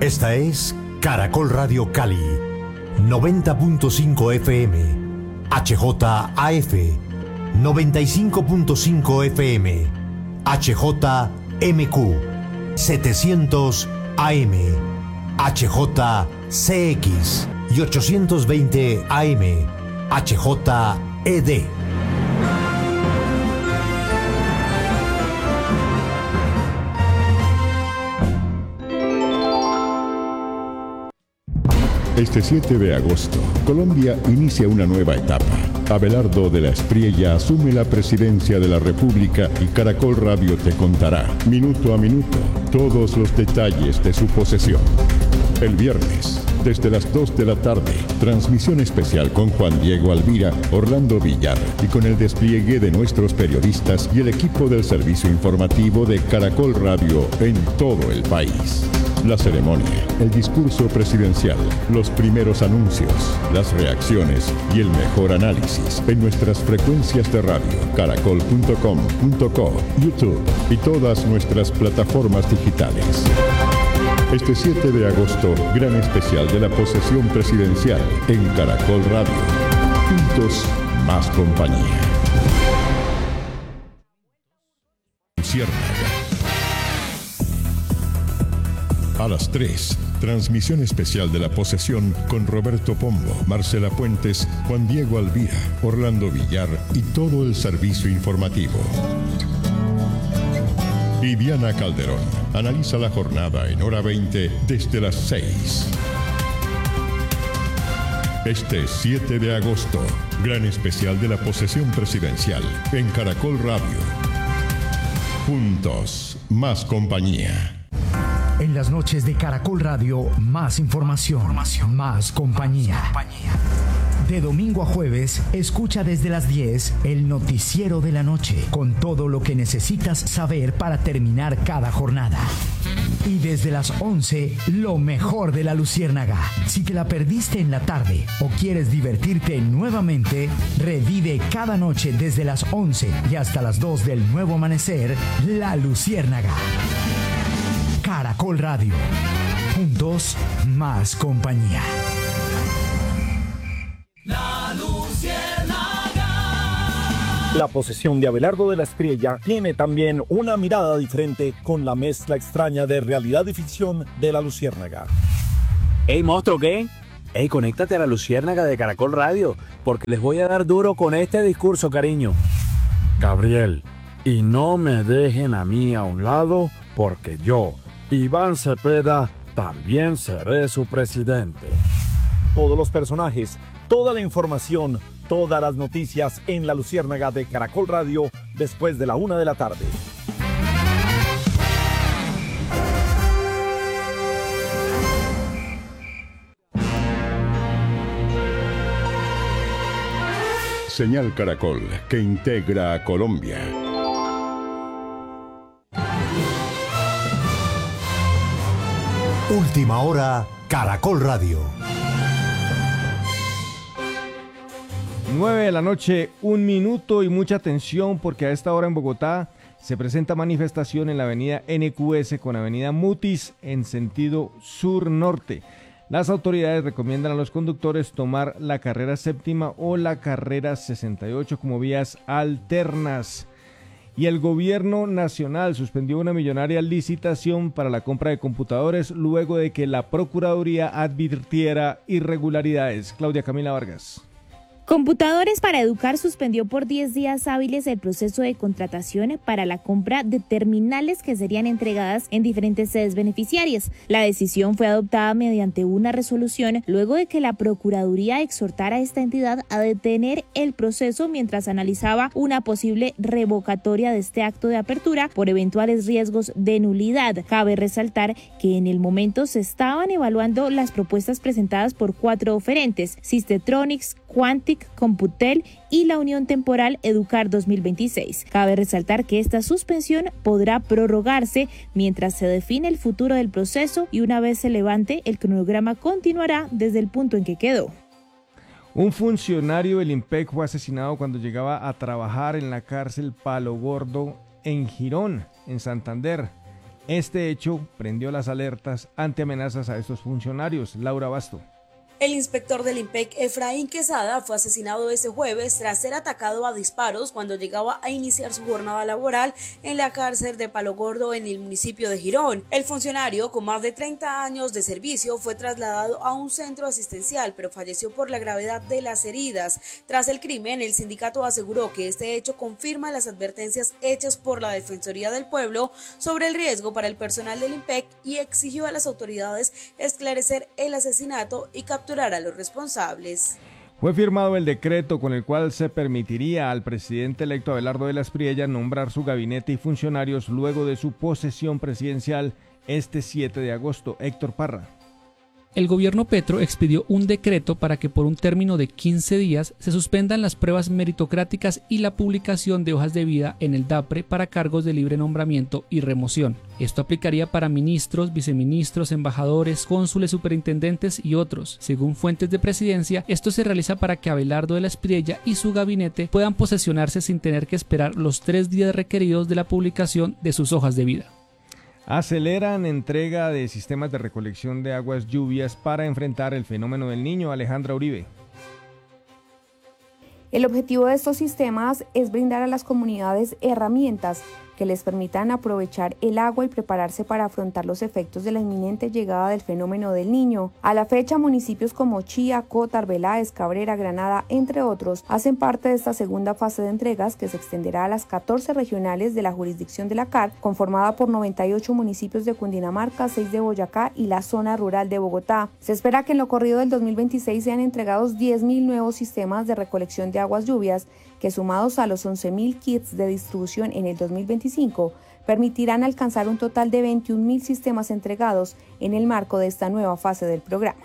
Esta es Caracol Radio Cali, 90.5 FM, HJAF, 95.5 FM, HJMQ, 700 AM, HJCX y 820 AM, HJED. Este 7 de agosto, Colombia inicia una nueva etapa. Abelardo de la Espriella asume la presidencia de la República y Caracol Radio te contará, minuto a minuto, todos los detalles de su posesión. El viernes, desde las 2 de la tarde, transmisión especial con Juan Diego Alvira, Orlando Villar y con el despliegue de nuestros periodistas y el equipo del servicio informativo de Caracol Radio en todo el país. La ceremonia, el discurso presidencial, los primeros anuncios, las reacciones y el mejor análisis en nuestras frecuencias de radio, caracol.com.co, YouTube y todas nuestras plataformas digitales. Este 7 de agosto, gran especial de la posesión presidencial en Caracol Radio. Juntos, más compañía. Luciérnaga. A las 3, transmisión especial de la posesión con Roberto Pombo, Marcela Puentes, Juan Diego Alvira, Orlando Villar y todo el servicio informativo. Y Diana Calderón analiza la jornada en hora 20 desde las 6. Este 7 de agosto, gran especial de la posesión presidencial en Caracol Radio. Juntos, más compañía. En las noches de Caracol Radio, más información, más compañía. De domingo a jueves, escucha desde las 10 el noticiero de la noche, con todo lo que necesitas saber para terminar cada jornada. Y desde las 11, lo mejor de la Luciérnaga. Si te la perdiste en la tarde o quieres divertirte nuevamente, revive cada noche desde las 11 y hasta las 2 del nuevo amanecer, la Luciérnaga. Caracol Radio. Juntos, más compañía. La Luciérnaga. La posesión de Abelardo de la Espriella tiene también una mirada diferente con la mezcla extraña de realidad y ficción de la Luciérnaga. Ey, monstruo, ¿qué? Ey, conéctate a la Luciérnaga de Caracol Radio, porque les voy a dar duro con este discurso, cariño. Gabriel, y no me dejen a mí a un lado, porque yo, Iván Cepeda, también seré su presidente. Todos los personajes, toda la información, todas las noticias en la Luciérnaga de Caracol Radio después de la 1 de la tarde. Señal Caracol, que integra a Colombia. Última hora, Caracol Radio. 9 de la noche, 1 minuto y mucha atención porque a esta hora en Bogotá se presenta manifestación en la avenida NQS con avenida Mutis en sentido sur-norte. Las autoridades recomiendan a los conductores tomar la carrera séptima o la carrera 68 como vías alternas. Y el gobierno nacional suspendió una millonaria licitación para la compra de computadores luego de que la Procuraduría advirtiera irregularidades. Claudia Camila Vargas. Computadores para Educar suspendió por 10 días hábiles el proceso de contratación para la compra de terminales que serían entregadas en diferentes sedes beneficiarias. La decisión fue adoptada mediante una resolución luego de que la Procuraduría exhortara a esta entidad a detener el proceso mientras analizaba una posible revocatoria de este acto de apertura por eventuales riesgos de nulidad. Cabe resaltar que en el momento se estaban evaluando las propuestas presentadas por 4 oferentes: Systetronics, Quantic, Computel y la Unión Temporal Educar 2026. Cabe resaltar que esta suspensión podrá prorrogarse mientras se define el futuro del proceso y una vez se levante, el cronograma continuará desde el punto en que quedó. Un funcionario del IMPEC fue asesinado cuando llegaba a trabajar en la cárcel Palo Gordo en Girón, en Santander. Este hecho prendió las alertas ante amenazas a estos funcionarios. Laura Basto. El inspector del IMPEC, Efraín Quesada, fue asesinado este jueves tras ser atacado a disparos cuando llegaba a iniciar su jornada laboral en la cárcel de Palo Gordo en el municipio de Girón. El funcionario, con más de 30 años de servicio, fue trasladado a un centro asistencial, pero falleció por la gravedad de las heridas. Tras el crimen, el sindicato aseguró que este hecho confirma las advertencias hechas por la Defensoría del Pueblo sobre el riesgo para el personal del IMPEC y exigió a las autoridades esclarecer el asesinato y capturar a los responsables. Fue firmado el decreto con el cual se permitiría al presidente electo Abelardo de la Espriella nombrar su gabinete y funcionarios luego de su posesión presidencial este 7 de agosto. Héctor Parra. El gobierno Petro expidió un decreto para que por un término de 15 días se suspendan las pruebas meritocráticas y la publicación de hojas de vida en el DAPRE para cargos de libre nombramiento y remoción. Esto aplicaría para ministros, viceministros, embajadores, cónsules, superintendentes y otros. Según fuentes de presidencia, esto se realiza para que Abelardo de la Espriella y su gabinete puedan posesionarse sin tener que esperar los 3 días requeridos de la publicación de sus hojas de vida. Aceleran entrega de sistemas de recolección de aguas lluvias para enfrentar el fenómeno del Niño. Alejandra Uribe. El objetivo de estos sistemas es brindar a las comunidades herramientas que les permitan aprovechar el agua y prepararse para afrontar los efectos de la inminente llegada del fenómeno del Niño. A la fecha, municipios como Chía, Cota, Arbeláez, Cabrera, Granada, entre otros, hacen parte de esta segunda fase de entregas que se extenderá a las 14 regionales de la jurisdicción de la CAR, conformada por 98 municipios de Cundinamarca, 6 de Boyacá y la zona rural de Bogotá. Se espera que en lo corrido del 2026 sean entregados 10.000 nuevos sistemas de recolección de aguas lluvias, que sumados a los 11.000 kits de distribución en el 2025, permitirán alcanzar un total de 21.000 sistemas entregados en el marco de esta nueva fase del programa.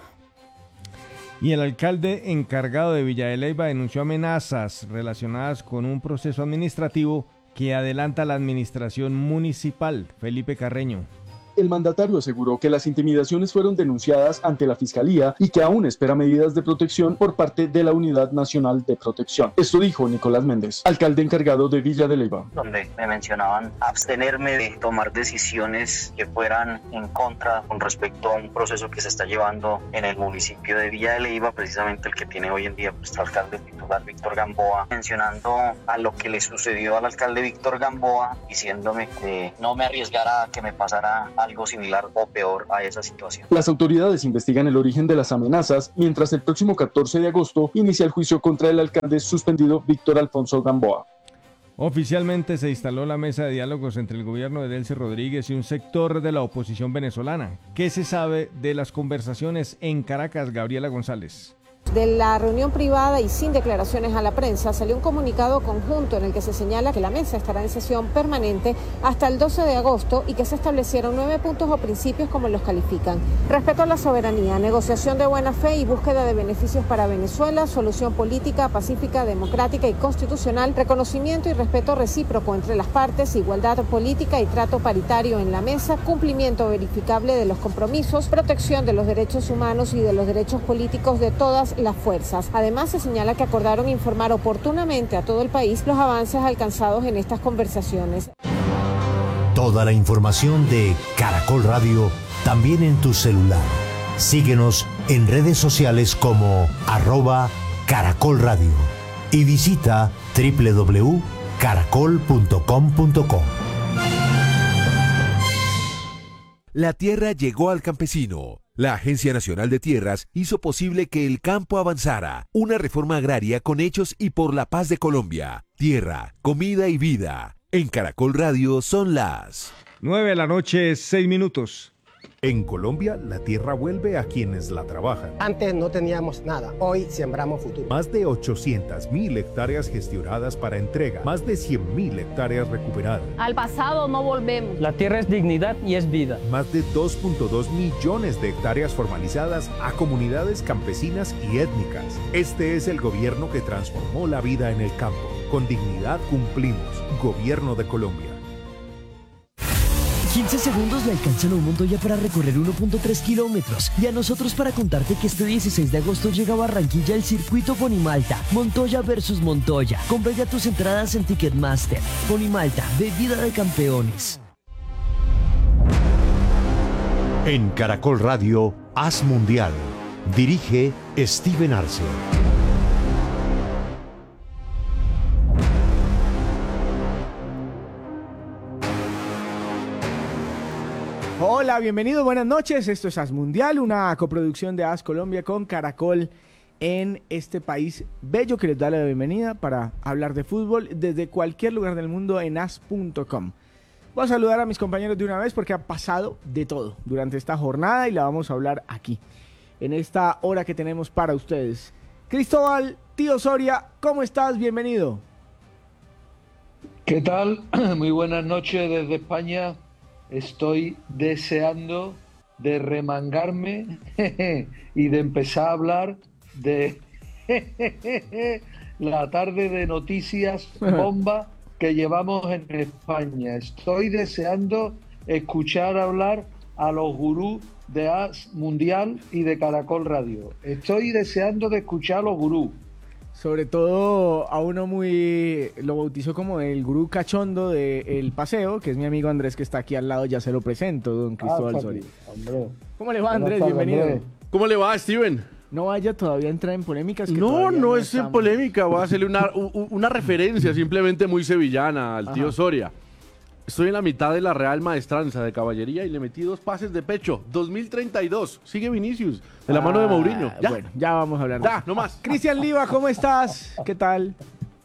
Y el alcalde encargado de Villa de Leyva denunció amenazas relacionadas con un proceso administrativo que adelanta la administración municipal. Felipe Carreño. El mandatario aseguró que las intimidaciones fueron denunciadas ante la Fiscalía y que aún espera medidas de protección por parte de la Unidad Nacional de Protección. Esto dijo Nicolás Méndez, alcalde encargado de Villa de Leyva. Donde me mencionaban abstenerme de tomar decisiones que fueran en contra con respecto a un proceso que se está llevando en el municipio de Villa de Leyva, precisamente el que tiene hoy en día nuestro alcalde titular Víctor Gamboa, mencionando a lo que le sucedió al alcalde Víctor Gamboa, diciéndome que no me arriesgara a que me pasara algo similar o peor a esa situación. Las autoridades investigan el origen de las amenazas, mientras el próximo 14 de agosto inicia el juicio contra el alcalde suspendido Víctor Alfonso Gamboa. Oficialmente se instaló la mesa de diálogos entre el gobierno de Delcy Rodríguez y un sector de la oposición venezolana. ¿Qué se sabe de las conversaciones en Caracas? Gabriela González. De la reunión privada y sin declaraciones a la prensa salió un comunicado conjunto en el que se señala que la mesa estará en sesión permanente hasta el 12 de agosto y que se establecieron 9 puntos o principios como los califican: respeto a la soberanía, negociación de buena fe y búsqueda de beneficios para Venezuela, solución política, pacífica, democrática y constitucional, reconocimiento y respeto recíproco entre las partes, igualdad política y trato paritario en la mesa, cumplimiento verificable de los compromisos, protección de los derechos humanos y de los derechos políticos de todas las fuerzas. Además, se señala que acordaron informar oportunamente a todo el país los avances alcanzados en estas conversaciones. Toda la información de Caracol Radio también en tu celular. Síguenos en redes sociales como @Caracol Radio y visita www.caracol.com.co. La tierra llegó al campesino. La Agencia Nacional de Tierras hizo posible que el campo avanzara. Una reforma agraria con hechos y por la paz de Colombia. Tierra, comida y vida. En Caracol Radio son las 9 de la noche, 6 minutos. En Colombia, la tierra vuelve a quienes la trabajan. Antes no teníamos nada, hoy sembramos futuro. Más de 800.000 hectáreas gestionadas para entrega, más de 100.000 hectáreas recuperadas. Al pasado no volvemos. La tierra es dignidad y es vida. Más de 2.2 millones de hectáreas formalizadas a comunidades campesinas y étnicas. Este es el gobierno que transformó la vida en el campo. Con dignidad cumplimos. Gobierno de Colombia. 15 segundos le alcanzan a un Montoya para recorrer 1.3 kilómetros y a nosotros para contarte que este 16 de agosto llega a Barranquilla el circuito Ponimalta, Montoya versus Montoya. Compra ya tus entradas en Ticketmaster. Ponimalta, bebida de campeones. En Caracol Radio, Haz Mundial. Dirige Steven Arce. Hola, bienvenido, buenas noches. Esto es Haz Mundial, una coproducción de Haz Colombia con Caracol en este país bello que les da la bienvenida para hablar de fútbol desde cualquier lugar del mundo en haz.com. Voy a saludar a mis compañeros de una vez porque ha pasado de todo durante esta jornada y la vamos a hablar aquí, en esta hora que tenemos para ustedes. Cristóbal, tío Soria, ¿cómo estás? Bienvenido. ¿Qué tal? Muy buenas noches desde España. Estoy deseando de remangarme y de empezar a hablar de la tarde de noticias bomba que llevamos en España. Estoy deseando escuchar hablar a los gurús de Haz Mundial y de Caracol Radio. Estoy deseando de escuchar a los gurús. Sobre todo a uno lo bautizó como el gurú cachondo del paseo, que es mi amigo Andrés, que está aquí al lado, ya se lo presento, don Cristóbal Soria. ¿Cómo le va, Andrés? Bienvenido. Andrés. ¿Cómo le va, Steven? No vaya todavía a entrar en polémicas. Que no es en polémica, voy a hacerle una referencia simplemente muy sevillana al tío Soria. Estoy en la mitad de la Real Maestranza de Caballería y le metí 2 pases de pecho. 2032. Sigue Vinicius, de la mano de Mourinho. ¿Ya? Bueno, ya vamos a hablar de eso. No más. Cristian Liva, ¿cómo estás? ¿Qué tal?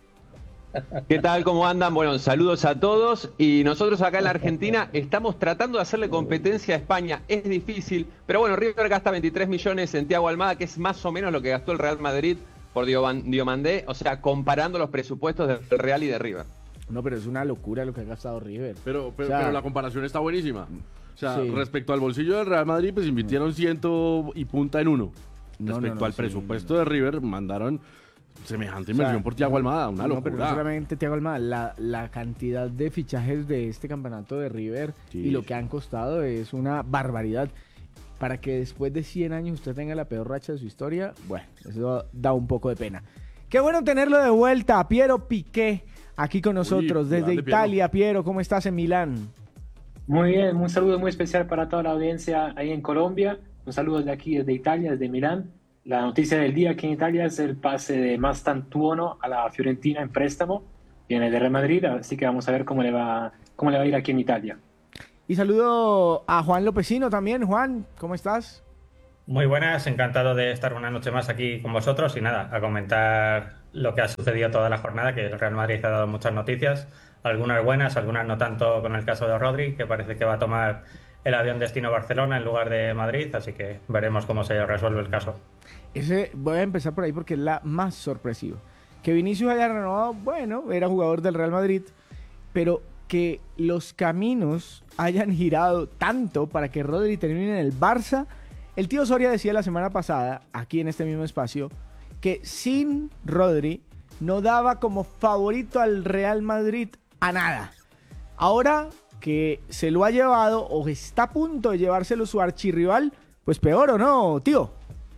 ¿Qué tal? ¿Cómo andan? Bueno, saludos a todos. Y nosotros acá en la Argentina estamos tratando de hacerle competencia a España. Es difícil, pero bueno, River gasta 23 millones en Thiago Almada, que es más o menos lo que gastó el Real Madrid por Diomandé. O sea, comparando los presupuestos del Real y de River. No, pero es una locura lo que ha gastado River. Pero la comparación está buenísima. O sea, respecto al bolsillo del Real Madrid, pues invirtieron 100 y punta en uno. Respecto al presupuesto de River, mandaron semejante inversión por Thiago Almada, una locura. Pero no solamente Thiago Almada, la cantidad de fichajes de este campeonato de River y lo que han costado es una barbaridad. Para que después de 100 años usted tenga la peor racha de su historia, bueno, eso da un poco de pena. Qué bueno tenerlo de vuelta, Piero Piqué, aquí con nosotros desde Italia. Piero, ¿cómo estás en Milán? Muy bien, un saludo muy especial para toda la audiencia ahí en Colombia. Un saludo desde aquí, desde Italia, desde Milán. La noticia del día aquí en Italia es el pase de Mastantuono a la Fiorentina en préstamo. Viene de Real Madrid, así que vamos a ver cómo le va a ir aquí en Italia. Y saludo a Juan Lopecino también. Juan, ¿cómo estás? Muy buenas, encantado de estar una noche más aquí con vosotros y nada, a comentar lo que ha sucedido toda la jornada, que el Real Madrid ha dado muchas noticias, algunas buenas, algunas no tanto, con el caso de Rodri, que parece que va a tomar el avión destino Barcelona en lugar de Madrid, así que veremos cómo se resuelve el caso. Voy a empezar por ahí porque es la más sorpresiva. Que Vinicius haya renovado, bueno, era jugador del Real Madrid, pero que los caminos hayan girado tanto para que Rodri termine en el Barça. El tío Soria decía la semana pasada, aquí en este mismo espacio, que sin Rodri no daba como favorito al Real Madrid a nada. Ahora que se lo ha llevado o está a punto de llevárselo su archirrival, pues peor, ¿o no, tío?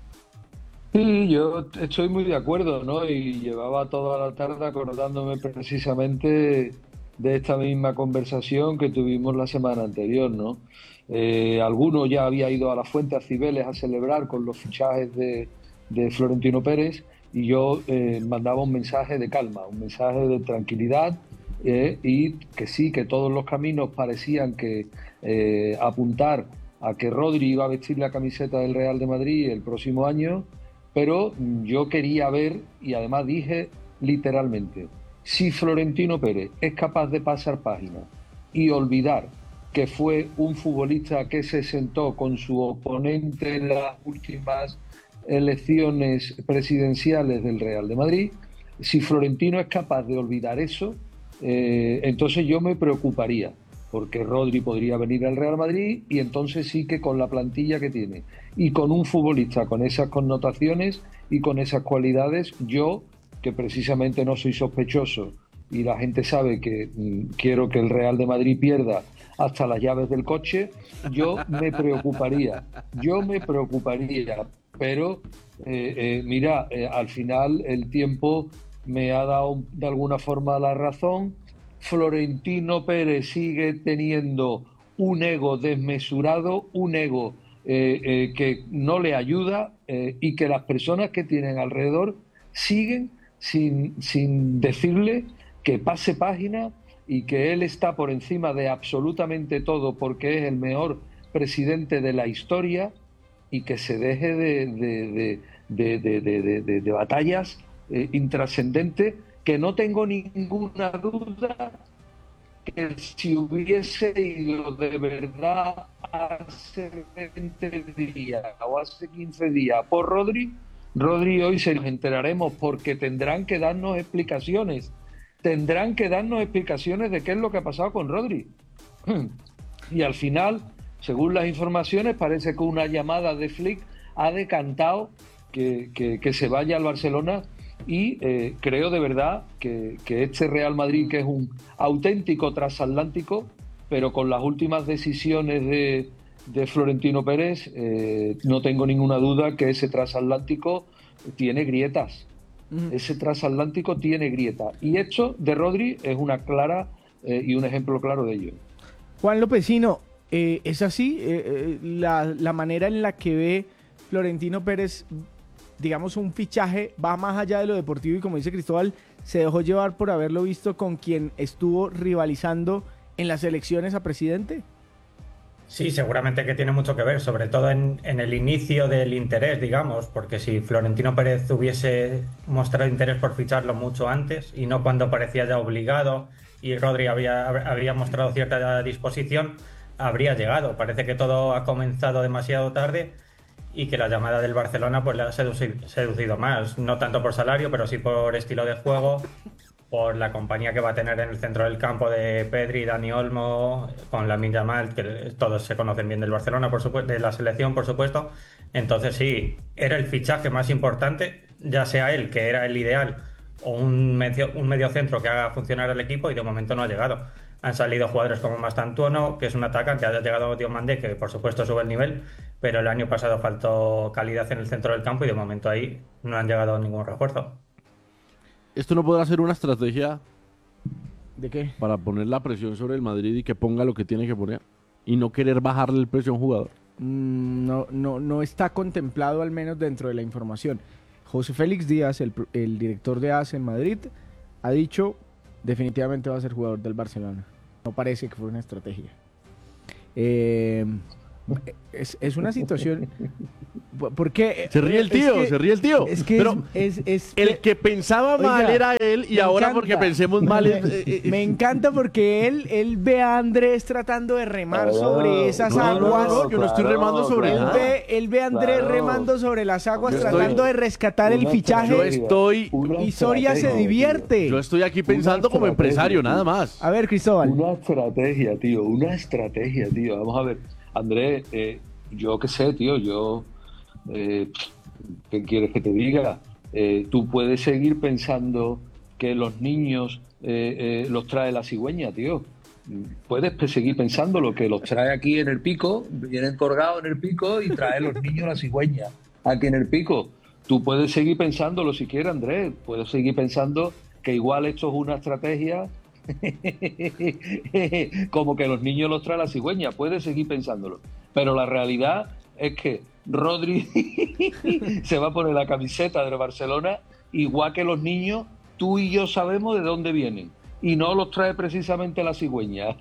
Sí, yo estoy muy de acuerdo, ¿no? Y llevaba toda la tarde acordándome precisamente de esta misma conversación que tuvimos la semana anterior, ¿no? Alguno ya había ido a la Fuente, a Cibeles, a celebrar con los fichajes de Florentino Pérez, y yo mandaba un mensaje de calma, un mensaje de tranquilidad, y que sí, que todos los caminos parecían que apuntar a que Rodri iba a vestir la camiseta del Real de Madrid el próximo año, pero yo quería ver, y además dije literalmente, si Florentino Pérez es capaz de pasar página y olvidar que fue un futbolista que se sentó con su oponente en las últimas elecciones presidenciales del Real de Madrid, si Florentino es capaz de olvidar eso, entonces yo me preocuparía, porque Rodri podría venir al Real Madrid y entonces sí que con la plantilla que tiene y con un futbolista con esas connotaciones y con esas cualidades, yo, que precisamente no soy sospechoso y la gente sabe que quiero que el Real de Madrid pierda hasta las llaves del coche, yo me preocuparía, pero mira, al final el tiempo me ha dado de alguna forma la razón. Florentino Pérez sigue teniendo un ego desmesurado, un ego que no le ayuda y que las personas que tienen alrededor siguen sin decirle que pase página y que él está por encima de absolutamente todo porque es el mejor presidente de la historia y que se deje de batallas intrascendentes, que no tengo ninguna duda que si hubiese ido de verdad hace 20 días o hace 15 días por Rodri hoy se nos enteraremos, porque tendrán que darnos explicaciones de qué es lo que ha pasado con Rodri. Y al final, según las informaciones, parece que una llamada de Flick ha decantado que se vaya al Barcelona. Y creo de verdad que este Real Madrid, que es un auténtico transatlántico, pero con las últimas decisiones de Florentino Pérez, no tengo ninguna duda que ese transatlántico tiene grietas. Ese transatlántico tiene grietas. Y esto de Rodri es una clara y un ejemplo claro de ello. Juan Lopezino, ¿es así la manera en la que ve Florentino Pérez, digamos, un fichaje va más allá de lo deportivo y, como dice Cristóbal, se dejó llevar por haberlo visto con quien estuvo rivalizando en las elecciones a presidente? Sí, seguramente que tiene mucho que ver, sobre todo en el inicio del interés, digamos, porque si Florentino Pérez hubiese mostrado interés por ficharlo mucho antes y no cuando parecía ya obligado y Rodri había mostrado cierta disposición, habría llegado. Parece que todo ha comenzado demasiado tarde y que la llamada del Barcelona pues le ha seducido más, no tanto por salario, pero sí por estilo de juego, por la compañía que va a tener en el centro del campo de Pedri, Dani Olmo, con Lamine Yamal, que todos se conocen bien del Barcelona, por supuesto, de la selección, por supuesto. Entonces sí, era el fichaje más importante, ya sea él, que era el ideal, o un medio centro que haga funcionar el equipo, y de momento no ha llegado. Han salido jugadores como Mastantuono, que es un atacante, ha llegado Diomandé, que por supuesto sube el nivel, pero el año pasado faltó calidad en el centro del campo y de momento ahí no han llegado ningún refuerzo. ¿Esto no podrá ser una estrategia de qué? Para poner la presión sobre el Madrid y que ponga lo que tiene que poner y no querer bajarle el precio a un jugador? No está contemplado, al menos dentro de la información. José Félix Díaz, el director de AS en Madrid, ha dicho definitivamente va a ser jugador del Barcelona. No parece que fue una estrategia. Es una situación. Porque se ríe el tío, Es que pero el que pensaba mal era él y ahora encanta, porque pensemos mal me encanta porque él ve a Andrés tratando de remar sobre esas aguas. No, yo no estoy remando sobre nada. Él ve a Andrés remando sobre las aguas, tratando de rescatar el fichaje. Y Soria se divierte. Yo estoy aquí pensando como empresario, nada más. A ver, Cristóbal. Una estrategia, tío. Vamos a ver. Andrés, yo qué sé, tío, ¿qué quieres que te diga? Tú puedes seguir pensando que los niños los trae la cigüeña, tío. Puedes seguir pensando lo que los trae aquí en el Pico, vienen colgados en el Pico y trae los niños la cigüeña aquí en el Pico. Tú puedes seguir pensándolo si quieres, Andrés. Puedes seguir pensando que igual esto es una estrategia como que los niños los trae la cigüeña. Puedes seguir pensándolo, pero la realidad es que Rodri se va a poner la camiseta del Barcelona igual que los niños. Tú y yo sabemos de dónde vienen y no los trae precisamente la cigüeña.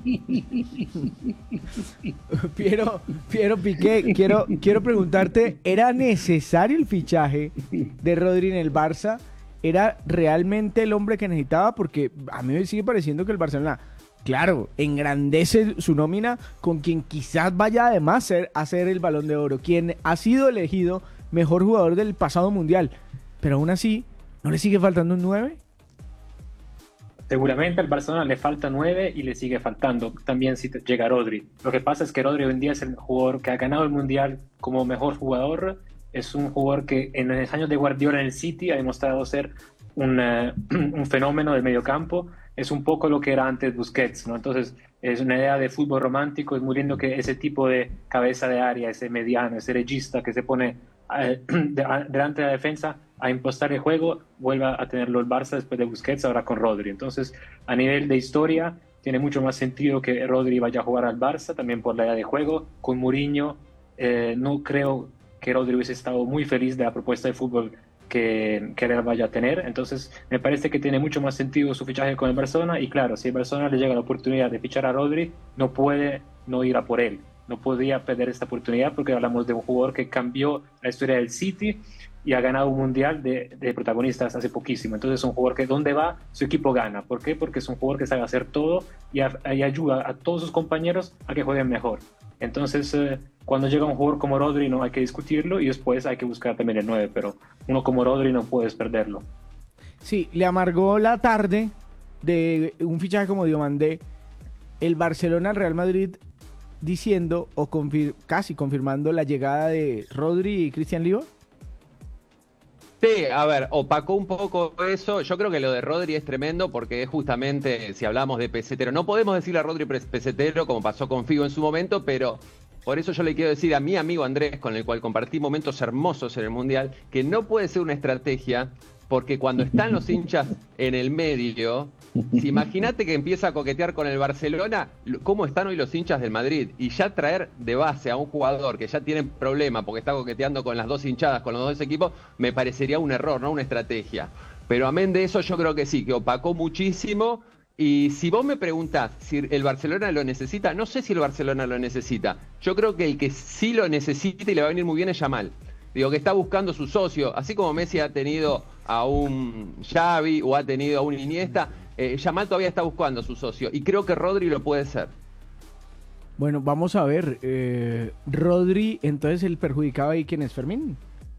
Piero Piqué, quiero preguntarte, ¿era necesario el fichaje de Rodri en el Barça? ¿Era realmente el hombre que necesitaba? Porque a mí me sigue pareciendo que el Barcelona, claro, engrandece su nómina con quien quizás vaya además a ser el Balón de Oro, quien ha sido elegido mejor jugador del pasado Mundial, pero aún así, ¿no le sigue faltando un 9? Seguramente al Barcelona le falta 9 y le sigue faltando también si llega Rodri. Lo que pasa es que Rodri hoy en día es el jugador que ha ganado el Mundial como mejor jugador. Es un jugador que en los años de Guardiola en el City ha demostrado ser un fenómeno del mediocampo. Es un poco lo que era antes Busquets, ¿no? Entonces es una idea de fútbol romántico. Es muy lindo que ese tipo de cabeza de área, ese mediano, ese regista que se pone delante de la defensa a impostar el juego, vuelva a tenerlo el Barça después de Busquets, ahora con Rodri. Entonces, a nivel de historia, tiene mucho más sentido que Rodri vaya a jugar al Barça, también por la idea de juego. Con Mourinho, no creo que Rodri hubiese estado muy feliz de la propuesta de fútbol que él vaya a tener. Entonces me parece que tiene mucho más sentido su fichaje con el Barcelona, y claro, si el Barcelona le llega la oportunidad de fichar a Rodri, no puede no ir a por él, no podía perder esta oportunidad, porque hablamos de un jugador que cambió la historia del City y ha ganado un mundial de protagonistas hace poquísimo. Entonces es un jugador que donde va, su equipo gana. ¿Por qué? Porque es un jugador que sabe hacer todo y ayuda a todos sus compañeros a que jueguen mejor. Entonces, cuando llega un jugador como Rodri, no hay que discutirlo, y después hay que buscar también el 9, pero uno como Rodri no puedes perderlo. Sí, le amargó la tarde de un fichaje como Diomandé el Barcelona al Real Madrid, diciendo o casi confirmando la llegada de Rodri y Cristian Liva. Sí, a ver, opacó un poco eso. Yo creo que lo de Rodri es tremendo, porque es justamente, si hablamos de pesetero, no podemos decirle a Rodri pesetero como pasó con Figo en su momento, pero por eso yo le quiero decir a mi amigo Andrés, con el cual compartí momentos hermosos en el Mundial, que no puede ser una estrategia, porque cuando están los hinchas en el medio, si imagínate que empieza a coquetear con el Barcelona, ¿cómo están hoy los hinchas del Madrid? Y ya traer de base a un jugador que ya tiene problema porque está coqueteando con las dos hinchadas, con los dos equipos, me parecería un error, no una estrategia. Pero amén de eso, yo creo que sí, que opacó muchísimo. Y si vos me preguntás si el Barcelona lo necesita, no sé si el Barcelona lo necesita. Yo creo que el que sí lo necesita y le va a venir muy bien es Yamal. Digo, que está buscando su socio, así como Messi ha tenido a un Xavi o ha tenido a un Iniesta, Yamal todavía está buscando a su socio, y creo que Rodri lo puede ser. Bueno, vamos a ver, Rodri, entonces el perjudicado ahí, ¿quién es? ¿Fermín?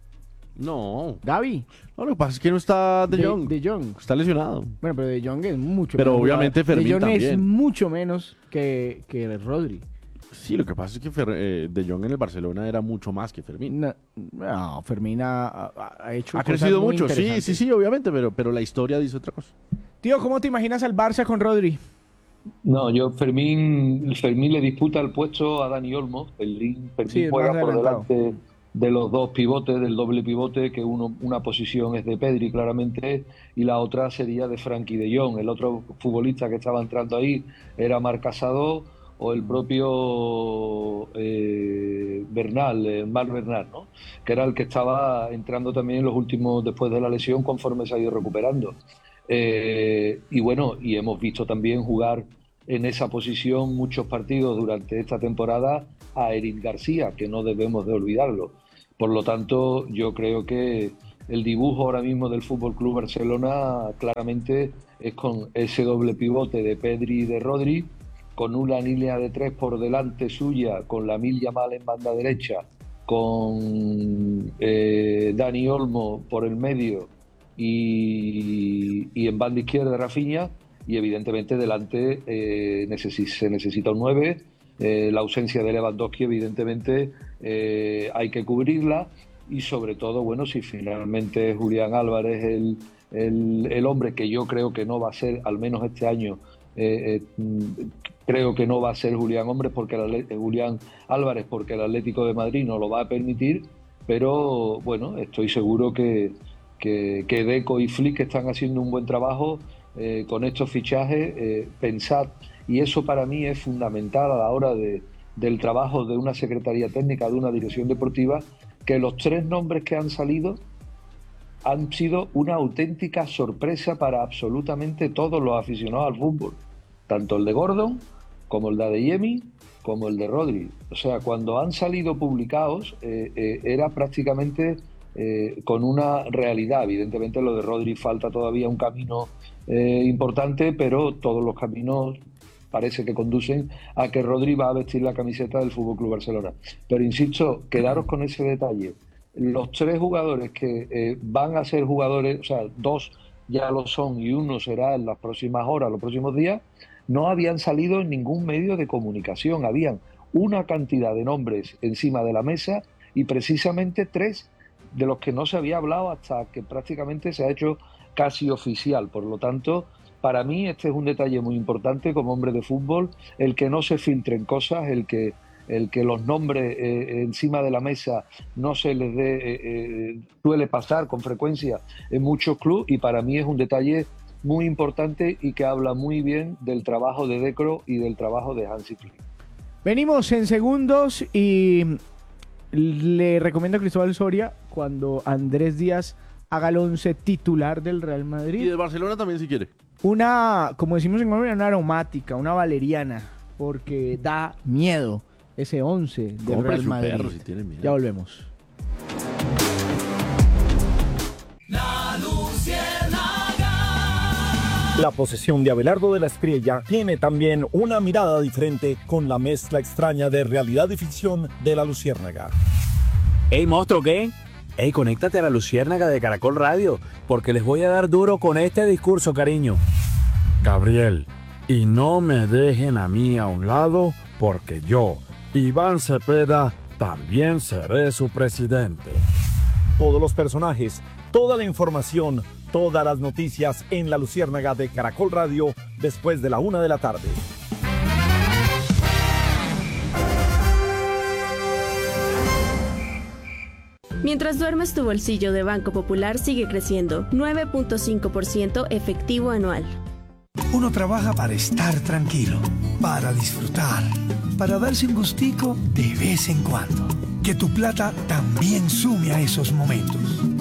No. ¿Gavi? No, lo que pasa es que no está De Jong. De Jong. Está lesionado. Bueno, pero De Jong es mucho pero menos. Obviamente Fermín De Jong también. es mucho menos que Rodri. Sí, lo que pasa es que De Jong en el Barcelona era mucho más que Fermín. No, Fermín ha hecho ha cosas crecido muy mucho, interesantes. sí, obviamente, pero la historia dice otra cosa. Tío, ¿cómo te imaginas al Barça con Rodri? No, Fermín le disputa el puesto a Dani Olmo. Fermín juega por delante de los dos pivotes, del doble pivote, que una posición es de Pedri claramente y la otra sería de Frenkie de Jong. El otro futbolista que estaba entrando ahí era Marc Casado o el propio Marc Bernal, ¿no? Que era el que estaba entrando también en los últimos, después de la lesión, conforme se ha ido recuperando. Y bueno, y hemos visto también jugar en esa posición muchos partidos durante esta temporada a Eric García, que no debemos de olvidarlo. Por lo tanto, yo creo que el dibujo ahora mismo del FC Barcelona claramente es con ese doble pivote de Pedri y de Rodri, con una línea de tres por delante suya, con Lamine Yamal en banda derecha, con Dani Olmo por el medio y en banda izquierda Rafinha, y evidentemente delante se necesita un 9. La ausencia de Lewandowski evidentemente hay que cubrirla, y sobre todo, bueno, si finalmente Julián Álvarez el hombre, que yo creo que no va a ser, al menos este año, creo que no va a ser Julián Álvarez, porque el Atlético de Madrid no lo va a permitir, pero bueno, estoy seguro que Deco y Flick están haciendo un buen trabajo con estos fichajes. Pensad, y eso para mí es fundamental a la hora del trabajo de una secretaría técnica, de una dirección deportiva, que los tres nombres que han salido han sido una auténtica sorpresa para absolutamente todos los aficionados al fútbol, tanto el de Gordon como el de Adeyemi como el de Rodri. O sea, cuando han salido publicados era prácticamente con una realidad. Evidentemente lo de Rodri falta todavía un camino importante, pero todos los caminos parece que conducen a que Rodri va a vestir la camiseta del FC Barcelona. Pero insisto, quedaros con ese detalle. Los tres jugadores que van a ser jugadores, o sea, dos ya lo son y uno será en las próximas horas, los próximos días, no habían salido en ningún medio de comunicación. Habían una cantidad de nombres encima de la mesa y precisamente tres de los que no se había hablado hasta que prácticamente se ha hecho casi oficial. Por lo tanto, para mí este es un detalle muy importante como hombre de fútbol, el que no se filtren cosas, el que los nombres encima de la mesa no se les dé, suele pasar con frecuencia en muchos clubes, y para mí es un detalle muy importante y que habla muy bien del trabajo de De Croo y del trabajo de Hansi Flick. Venimos en segundos y le recomiendo a Cristóbal Soria cuando Andrés Díaz haga el 11 titular del Real Madrid. Y del Barcelona también si quiere. Una, como decimos en Colombia, una aromática, una valeriana, porque da miedo ese 11 del Real Madrid. Perro, si tiene miedo. Ya volvemos. La Luciérnaga. La posesión de Abelardo de la Espriella tiene también una mirada diferente con la mezcla extraña de realidad y ficción de La Luciérnaga. ¡Ey, monstruo, qué! ¡Ey, conéctate a La Luciérnaga de Caracol Radio! Porque les voy a dar duro con este discurso, cariño. Gabriel, y no me dejen a mí a un lado, porque yo, Iván Cepeda, también seré su presidente. Todos los personajes, toda la información, todas las noticias en La Luciérnaga de Caracol Radio después de la 1 de la tarde. Mientras duermes, tu bolsillo de Banco Popular sigue creciendo, 9.5% efectivo anual. Uno trabaja para estar tranquilo, para disfrutar, para darse un gustico de vez en cuando. Que tu plata también sume a esos momentos.